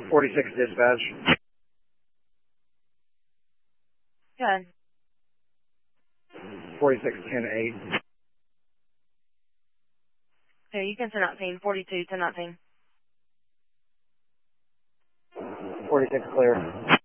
46 dispatch. Good. 46 10-8. Okay, you can 10-19. 42 10-19. 46 clear.